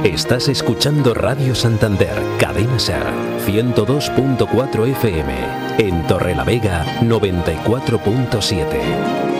Estás escuchando Radio Santander, Cadena Ser, 102.4 FM, en Torrelavega, 94.7.